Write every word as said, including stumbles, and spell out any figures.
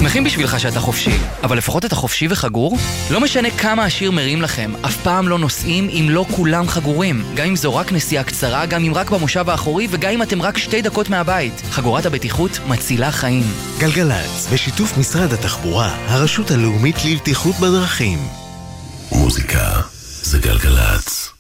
שמחים בשבילך שאתה חופשי, אבל לפחות אתה חופשי וחגור? לא משנה כמה השיר מרים לכם, אף פעם לא נוסעים אם לא כולם חגורים. גם אם זו רק נסיעה קצרה, גם אם רק במושב האחורי, וגם אם אתם רק שתי דקות מהבית. חגורת הבטיחות מצילה חיים. גלגלץ, בשיתוף משרד התחבורה, הרשות הלאומית לבטיחות בדרכים. מוזיקה זה גלגלץ.